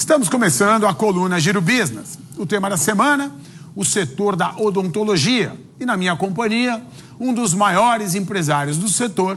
Estamos começando a coluna Giro Business. O tema da semana, o setor da odontologia. E na minha companhia, um dos maiores empresários do setor,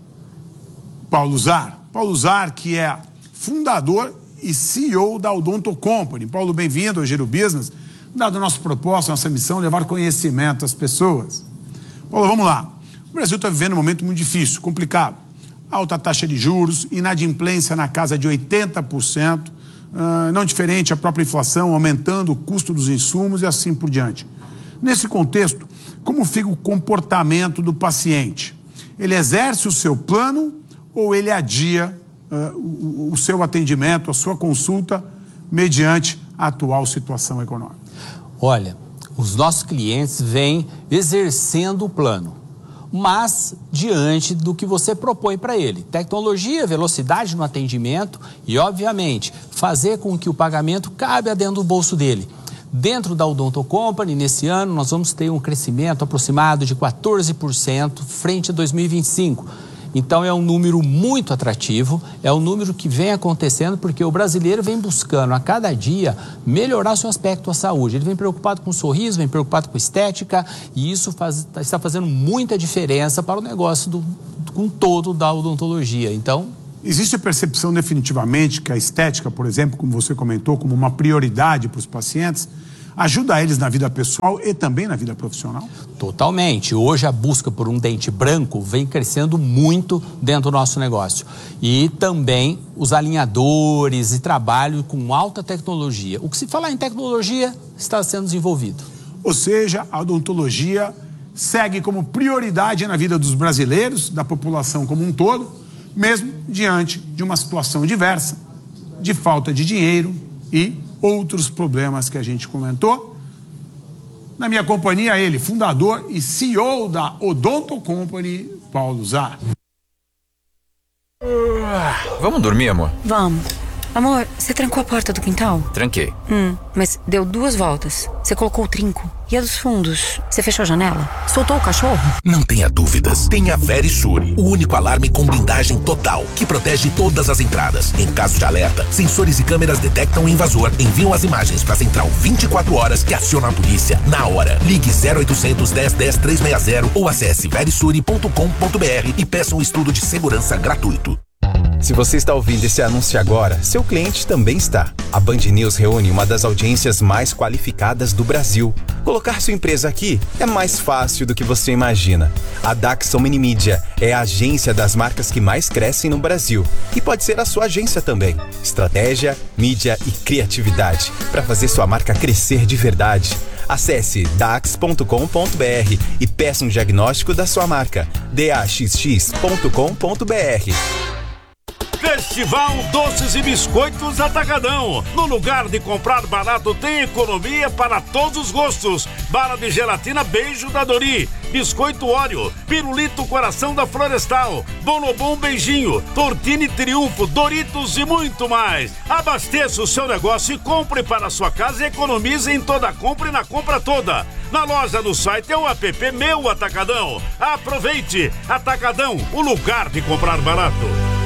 Paulo Zar. Paulo Zar, que é fundador e CEO da Odonto Company. Paulo, bem-vindo ao Giro Business. Dado o nosso propósito, nossa missão, levar conhecimento às pessoas. Paulo, vamos lá. O Brasil está vivendo um momento muito difícil, complicado. Alta taxa de juros, inadimplência na casa de 80%, não diferente a própria inflação, aumentando o custo dos insumos e assim por diante. Nesse contexto, como fica o comportamento do paciente? Ele exerce o seu plano ou ele adia o seu atendimento, a sua consulta, mediante a atual situação econômica? Olha, os nossos clientes vêm exercendo o plano, mas diante do que você propõe para ele. Tecnologia, velocidade no atendimento e, obviamente, fazer com que o pagamento cabe dentro do bolso dele. Dentro da Odonto Company, nesse ano, nós vamos ter um crescimento aproximado de 14% frente a 2025. Então, é um número muito atrativo, é um número que vem acontecendo porque o brasileiro vem buscando a cada dia melhorar seu aspecto à saúde. Ele vem preocupado com o sorriso, vem preocupado com estética e isso está fazendo muita diferença para o negócio com todo da odontologia. Então, existe a percepção definitivamente que a estética, por exemplo, como você comentou, como uma prioridade para os pacientes, ajuda eles na vida pessoal e também na vida profissional? Totalmente. Hoje a busca por um dente branco vem crescendo muito dentro do nosso negócio. E também os alinhadores e trabalho com alta tecnologia. O que se falar em tecnologia está sendo desenvolvido. Ou seja, a odontologia segue como prioridade na vida dos brasileiros, da população como um todo, mesmo diante de uma situação diversa, de falta de dinheiro e outros problemas que a gente comentou. Na minha companhia, ele, fundador e CEO da Odonto Company, Paulo Zar. Vamos dormir, amor? Vamos. Amor, você trancou a porta do quintal? Tranquei. Mas deu 2 voltas. Você colocou o trinco. E a dos fundos? Você fechou a janela? Soltou o cachorro? Não tenha dúvidas. Tenha Verisure, o único alarme com blindagem total, que protege todas as entradas. Em caso de alerta, sensores e câmeras detectam o invasor, enviam as imagens para a central 24 horas que aciona a polícia na hora. Ligue 0800 10 10 360 ou acesse verisure.com.br e peça um estudo de segurança gratuito. Se você está ouvindo esse anúncio agora, seu cliente também está. A Band News reúne uma das audiências mais qualificadas do Brasil. Colocar sua empresa aqui é mais fácil do que você imagina. A Dax Omnimedia é a agência das marcas que mais crescem no Brasil e pode ser a sua agência também. Estratégia, mídia e criatividade para fazer sua marca crescer de verdade. Acesse dax.com.br e peça um diagnóstico da sua marca. daxx.com.br. Festival Doces e Biscoitos Atacadão. No lugar de comprar barato tem economia para todos os gostos. Bala de gelatina Beijo da Dori, Biscoito Oreo, Pirulito Coração da Florestal, Bonobom Beijinho, Tortini Triunfo, Doritos e muito mais. Abasteça o seu negócio e compre para a sua casa e economize em toda compra e na compra toda. Na loja do site é o app Meu Atacadão. Aproveite! Atacadão, o lugar de comprar barato.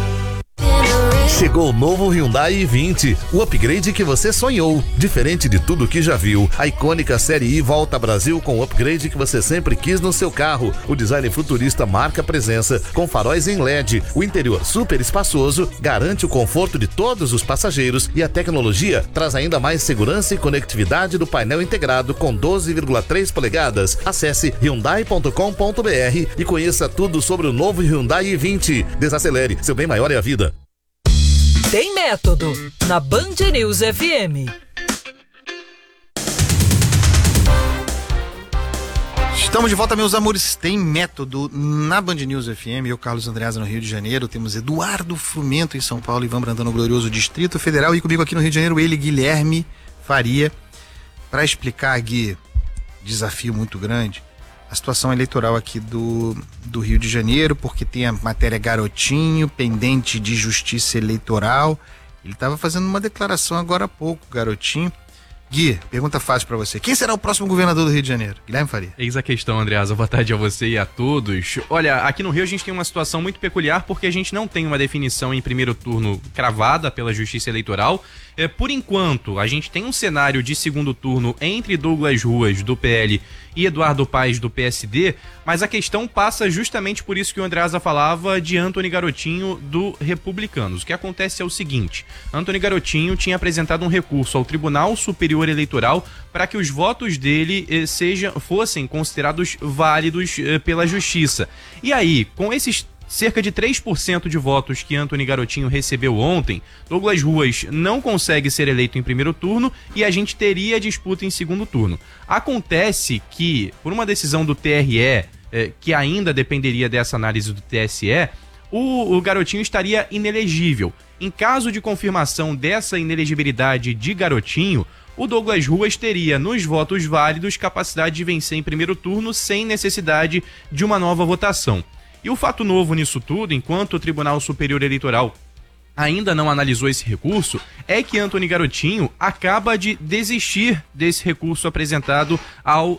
Chegou o novo Hyundai i20, o upgrade que você sonhou. Diferente de tudo que já viu, a icônica Série I volta ao Brasil com o upgrade que você sempre quis no seu carro. O design futurista marca presença, com faróis em LED. O interior super espaçoso garante o conforto de todos os passageiros e a tecnologia traz ainda mais segurança e conectividade do painel integrado com 12,3 polegadas. Acesse hyundai.com.br e conheça tudo sobre o novo Hyundai i20. Desacelere, seu bem maior é a vida. Tem método na Band News FM. Estamos de volta, meus amores. Tem método na Band News FM. Eu, Carlos Andreasa, no Rio de Janeiro. Temos Eduardo Frumento em São Paulo, Ivan Brandão no glorioso Distrito Federal. E comigo aqui no Rio de Janeiro, ele, Guilherme Faria, para explicar, Gui, desafio muito grande, a situação eleitoral aqui do Rio de Janeiro, porque tem a matéria Garotinho, pendente de justiça eleitoral. Ele estava fazendo uma declaração agora há pouco, Garotinho, Gui, pergunta fácil pra você. Quem será o próximo governador do Rio de Janeiro? Guilherme Faria. Eis a questão, Andreasa. Boa tarde a você e a todos. Olha, aqui no Rio a gente tem uma situação muito peculiar porque a gente não tem uma definição em primeiro turno cravada pela Justiça Eleitoral. Por enquanto, a gente tem um cenário de segundo turno entre Douglas Ruas, do PL, e Eduardo Paes, do PSD, mas a questão passa justamente por isso que o Andreasa falava de Antony Garotinho, do Republicanos. O que acontece é o seguinte: Antony Garotinho tinha apresentado um recurso ao Tribunal Superior Eleitoral para que os votos dele fossem considerados válidos pela Justiça. E aí, com esses cerca de 3% de votos que Antony Garotinho recebeu ontem, Douglas Ruas não consegue ser eleito em primeiro turno e a gente teria disputa em segundo turno. Acontece que, por uma decisão do TRE, que ainda dependeria dessa análise do TSE, o Garotinho estaria inelegível. Em caso de confirmação dessa inelegibilidade de Garotinho, o Douglas Ruas teria, nos votos válidos, capacidade de vencer em primeiro turno sem necessidade de uma nova votação. E o fato novo nisso tudo, enquanto o Tribunal Superior Eleitoral ainda não analisou esse recurso, é que Antony Garotinho acaba de desistir desse recurso apresentado ao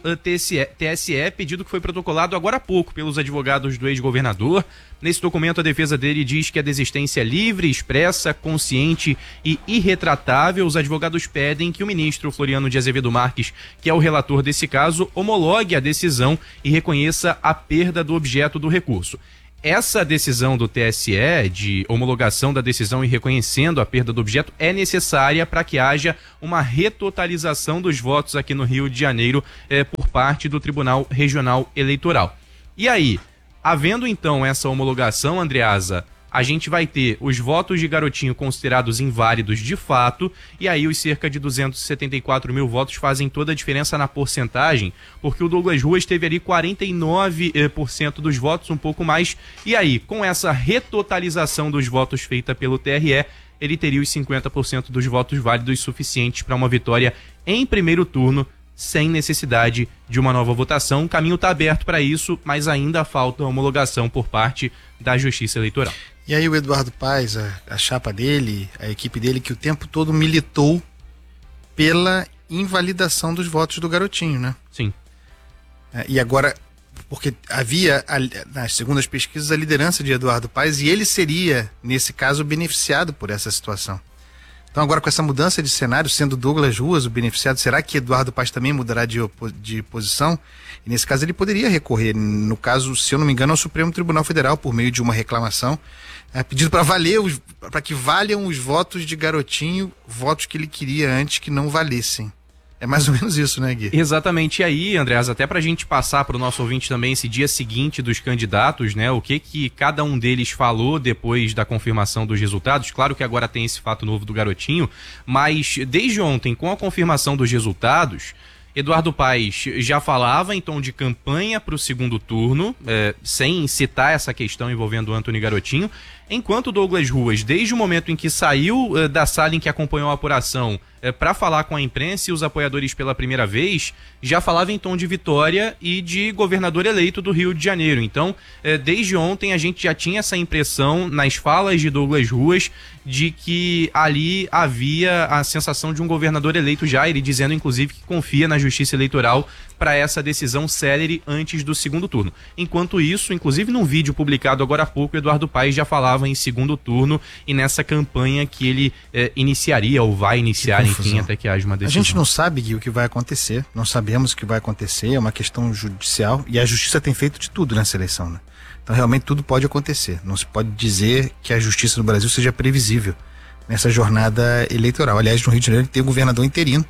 TSE, pedido que foi protocolado agora há pouco pelos advogados do ex-governador. Nesse documento, a defesa dele diz que a desistência é livre, expressa, consciente e irretratável. Os advogados pedem que o ministro Floriano de Azevedo Marques, que é o relator desse caso, homologue a decisão e reconheça a perda do objeto do recurso. Essa decisão do TSE de homologação da decisão e reconhecendo a perda do objeto é necessária para que haja uma retotalização dos votos aqui no Rio de Janeiro por parte do Tribunal Regional Eleitoral. E aí, havendo então essa homologação, Andreasa, a gente vai ter os votos de Garotinho considerados inválidos de fato, e aí os cerca de 274 mil votos fazem toda a diferença na porcentagem, porque o Douglas Ruas teve ali 49% dos votos, um pouco mais, e aí, com essa retotalização dos votos feita pelo TRE, ele teria os 50% dos votos válidos suficientes para uma vitória em primeiro turno, sem necessidade de uma nova votação. O caminho está aberto para isso, mas ainda falta a homologação por parte da Justiça Eleitoral. E aí o Eduardo Paes, a chapa dele, a equipe dele, que o tempo todo militou pela invalidação dos votos do Garotinho, né? Sim. E agora, porque havia, segundo as pesquisas, a liderança de Eduardo Paes, e ele seria, nesse caso, beneficiado por essa situação. Então agora, com essa mudança de cenário, sendo Douglas Ruas o beneficiado, será que Eduardo Paes também mudará de posição? E nesse caso ele poderia recorrer, no caso, se eu não me engano, ao Supremo Tribunal Federal, por meio de uma reclamação, pedido para que valham os votos de Garotinho, votos que ele queria antes que não valessem. É mais ou menos isso, né, Gui? Exatamente. E aí, Andreas, até pra gente passar pro nosso ouvinte também esse dia seguinte dos candidatos, né, o que cada um deles falou depois da confirmação dos resultados. Claro que agora tem esse fato novo do Garotinho, mas desde ontem, com a confirmação dos resultados, Eduardo Paes já falava em tom de campanha para o segundo turno, sem citar essa questão envolvendo o Antony Garotinho, enquanto Douglas Ruas, desde o momento em que saiu da sala em que acompanhou a apuração para falar com a imprensa e os apoiadores pela primeira vez, já falava em tom de vitória e de governador eleito do Rio de Janeiro. Então, desde ontem a gente já tinha essa impressão nas falas de Douglas Ruas de que ali havia a sensação de um governador eleito já, ele dizendo inclusive que confia na Justiça Eleitoral para essa decisão célere antes do segundo turno. Enquanto isso, inclusive num vídeo publicado agora há pouco, Eduardo Paes já falava em segundo turno e nessa campanha que ele iniciaria ou vai iniciar, enfim, até que haja uma decisão. A gente não sabe, Gui, o que vai acontecer, não sabemos o que vai acontecer, é uma questão judicial e a Justiça tem feito de tudo nessa eleição, né? Então realmente tudo pode acontecer, não se pode dizer que a Justiça no Brasil seja previsível nessa jornada eleitoral. Aliás, no Rio de Janeiro tem um governador interino.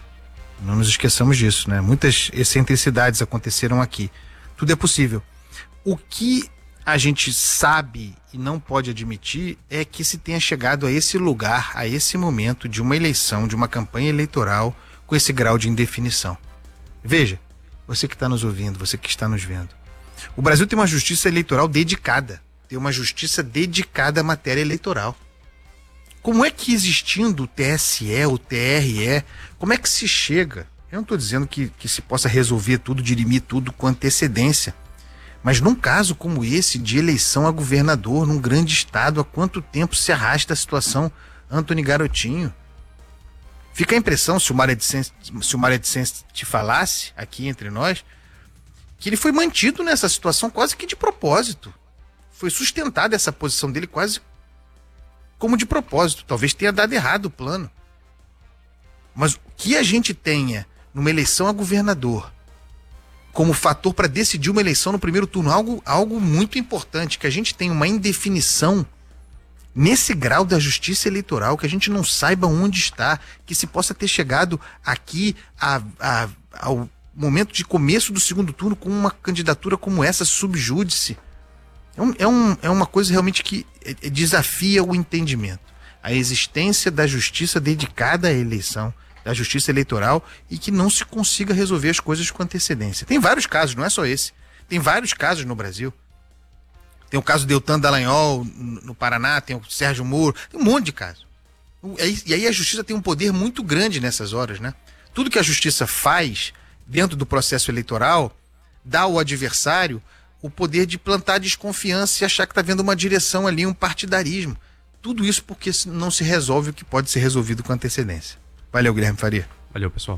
Não nos esqueçamos disso, né? Muitas excentricidades aconteceram aqui. Tudo é possível. O que a gente sabe e não pode admitir é que se tenha chegado a esse lugar, a esse momento de uma eleição, de uma campanha eleitoral com esse grau de indefinição. Veja, você que está nos ouvindo, você que está nos vendo. O Brasil tem uma justiça eleitoral dedicada. Tem uma justiça dedicada à matéria eleitoral. Como é que existindo o TSE, o TRE, como é que se chega? Eu não estou dizendo que se possa resolver tudo, dirimir tudo com antecedência. Mas num caso como esse, de eleição a governador, num grande estado, há quanto tempo se arrasta a situação Antony Garotinho? Fica a impressão, se o Mário de Sense te falasse aqui entre nós, que ele foi mantido nessa situação quase que de propósito. Foi sustentada essa posição dele quase como de propósito. Talvez tenha dado errado o plano. Mas o que a gente tenha numa eleição a governador como fator para decidir uma eleição no primeiro turno, algo muito importante, que a gente tenha uma indefinição nesse grau da justiça eleitoral, que a gente não saiba onde está, que se possa ter chegado aqui ao momento de começo do segundo turno com uma candidatura como essa, subjúdice. É uma coisa realmente que desafia o entendimento. A existência da justiça dedicada à eleição, da justiça eleitoral, e que não se consiga resolver as coisas com antecedência. Tem vários casos, não é só esse. Tem vários casos no Brasil. Tem o caso do Deltan Dallagnol no Paraná, tem o Sérgio Moro, tem um monte de casos. E aí a justiça tem um poder muito grande nessas horas, né? Tudo que a justiça faz dentro do processo eleitoral dá ao adversário o poder de plantar desconfiança e achar que está vendo uma direção ali, um partidarismo. Tudo isso porque não se resolve o que pode ser resolvido com antecedência. Valeu, Guilherme Faria. Valeu, pessoal.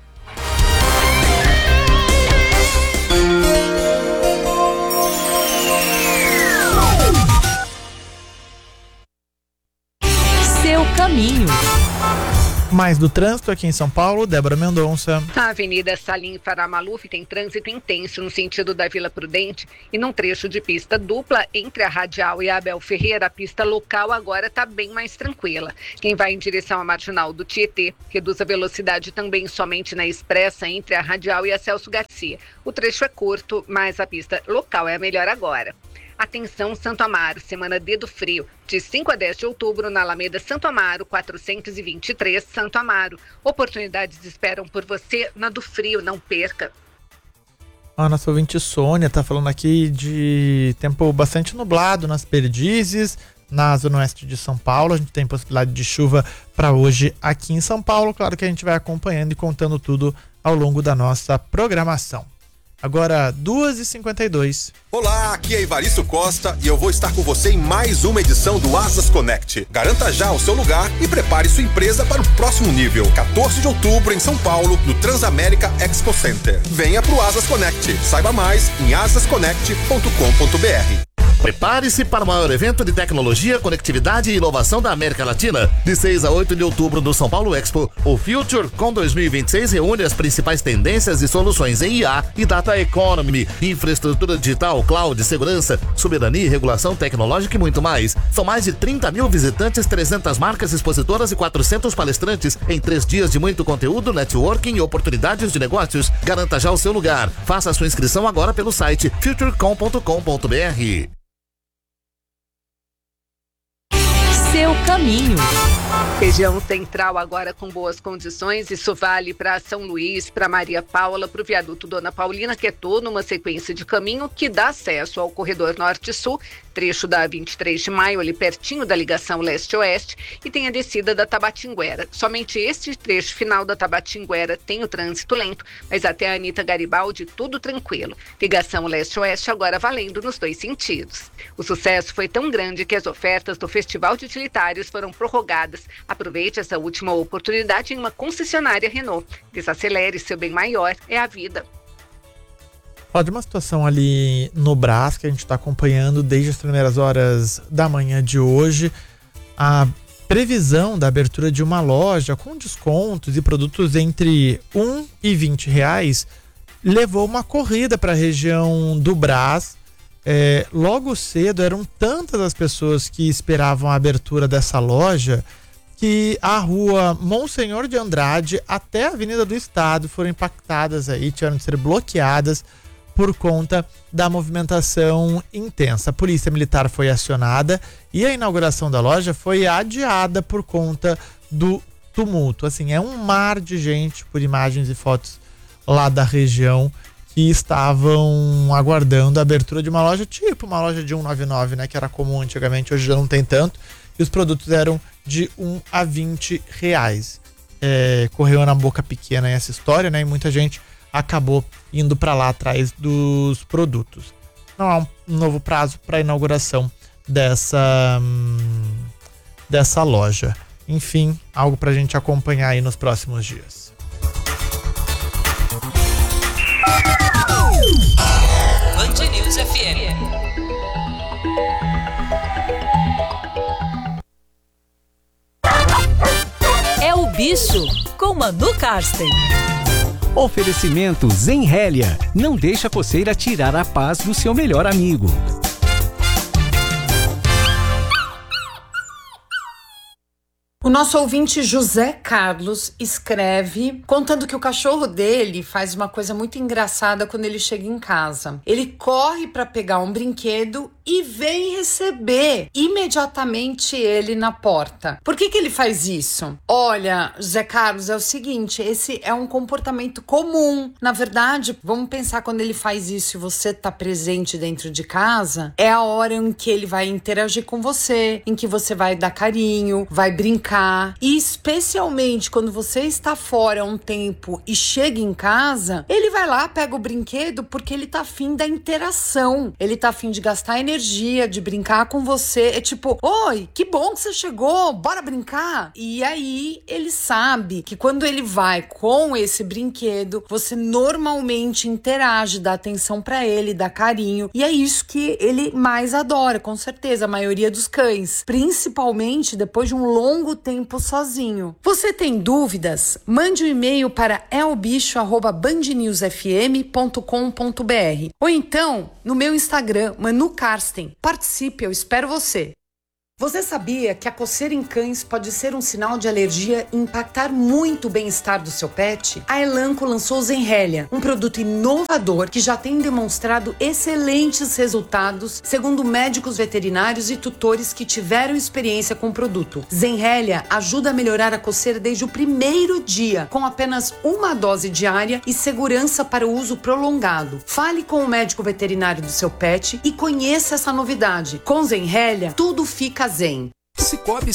Seu caminho. Mais do trânsito aqui em São Paulo, Débora Mendonça. A Avenida Salim Farah Maluf tem trânsito intenso no sentido da Vila Prudente e num trecho de pista dupla entre a Radial e a Abel Ferreira, a pista local agora está bem mais tranquila. Quem vai em direção à Marginal do Tietê reduz a velocidade também somente na expressa entre a Radial e a Celso Garcia. O trecho é curto, mas a pista local é a melhor agora. Atenção Santo Amaro, semana D do Frio, de 5 a 10 de outubro na Alameda Santo Amaro, 423 Santo Amaro. Oportunidades esperam por você na do Frio, não perca. A nossa ouvinte Sônia está falando aqui de tempo bastante nublado nas Perdizes, na zona oeste de São Paulo. A gente tem possibilidade de chuva para hoje aqui em São Paulo. Claro que a gente vai acompanhando e contando tudo ao longo da nossa programação. Agora, 2h52. Olá, aqui é Ivaristo Costa e eu vou estar com você em mais uma edição do Asas Connect. Garanta já o seu lugar e prepare sua empresa para o próximo nível. 14 de outubro em São Paulo, no Transamérica Expo Center. Venha pro Asas Connect. Saiba mais em asasconnect.com.br. Prepare-se para o maior evento de tecnologia, conectividade e inovação da América Latina. De 6 a 8 de outubro no São Paulo Expo, o FutureCon 2026 reúne as principais tendências e soluções em IA e Data Economy, infraestrutura digital, cloud, segurança, soberania e regulação tecnológica e muito mais. São mais de 30 mil visitantes, 300 marcas expositoras e 400 palestrantes em 3 dias de muito conteúdo, networking e oportunidades de negócios. Garanta já o seu lugar. Faça a sua inscrição agora pelo site futurecon.com.br. Seu caminho. Região central agora com boas condições, isso vale para São Luís, para Maria Paula, para o viaduto Dona Paulina, que é toda uma sequência de caminho que dá acesso ao corredor norte-sul, trecho da 23 de maio, ali pertinho da ligação leste-oeste, e tem a descida da Tabatinguera. Somente este trecho final da Tabatinguera tem o trânsito lento, mas até a Anita Garibaldi tudo tranquilo. Ligação leste-oeste agora valendo nos 2 sentidos. O sucesso foi tão grande que as ofertas do Festival de Utilitários foram prorrogadas. Aproveite essa última oportunidade em uma concessionária Renault. Desacelere, seu bem maior é a vida. De uma situação ali no Brás que a gente está acompanhando desde as primeiras horas da manhã de hoje. A previsão da abertura de uma loja com descontos e produtos entre R$1 e R$20 levou uma corrida para a região do Brás. Logo cedo eram tantas as pessoas que esperavam a abertura dessa loja que a rua Monsenhor de Andrade até a Avenida do Estado foram impactadas aí, tiveram de ser bloqueadas por conta da movimentação intensa. A Polícia Militar foi acionada e a inauguração da loja foi adiada por conta do tumulto. Assim, é um mar de gente, por imagens e fotos lá da região, que estavam aguardando a abertura de uma loja, tipo uma loja de 199, né, que era comum antigamente, hoje já não tem tanto, e os produtos eram de R$1 a R$20. Correu na boca pequena essa história, né, e muita gente acabou indo para lá atrás dos produtos. Não há um novo prazo para a inauguração dessa loja. Enfim, algo pra gente acompanhar aí nos próximos dias. Band News FM. É o Bicho, com Manu Karsten. Oferecimento Zenrélia. Não deixa a coceira tirar a paz do seu melhor amigo. O nosso ouvinte José Carlos escreve contando que o cachorro dele faz uma coisa muito engraçada quando ele chega em casa. Ele corre para pegar um brinquedo e vem receber imediatamente ele na porta. Por que ele faz isso? Olha, José Carlos, é o seguinte, esse é um comportamento comum. Na verdade, vamos pensar quando ele faz isso e você tá presente dentro de casa, é a hora em que ele vai interagir com você, em que você vai dar carinho, vai brincar. E especialmente quando você está fora um tempo e chega em casa, ele vai lá, pega o brinquedo porque ele tá afim da interação. Ele tá afim de gastar energia, de brincar com você. É tipo, oi, que bom que você chegou, bora brincar. E aí ele sabe que quando ele vai com esse brinquedo, você normalmente interage, dá atenção pra ele, dá carinho. E é isso que ele mais adora, com certeza, a maioria dos cães. Principalmente depois de um longo tempo sozinho. Você tem dúvidas? Mande um e-mail para elbicho@bandnewsfm.com.br ou então no meu Instagram, Manu Karsten. Participe, eu espero você. Você sabia que a coceira em cães pode ser um sinal de alergia e impactar muito o bem-estar do seu pet? A Elanco lançou Zenrélia, um produto inovador que já tem demonstrado excelentes resultados, segundo médicos veterinários e tutores que tiveram experiência com o produto. Zenrélia ajuda a melhorar a coceira desde o primeiro dia, com apenas uma dose diária e segurança para o uso prolongado. Fale com o médico veterinário do seu pet e conheça essa novidade. Com Zenrélia, tudo fica zen. Cicobi